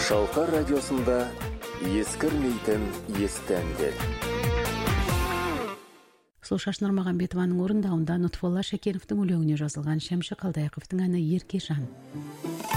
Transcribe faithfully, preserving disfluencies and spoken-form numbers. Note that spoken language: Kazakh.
Шалқар радиосында ескірмейтін есті әндер. Сұлшаш Нұрмағамбетованың орындауында Нұтфолла Шәкеновтың өлеңіне жазылған Шәмші Қалдаяқовтың әні «Еркежан».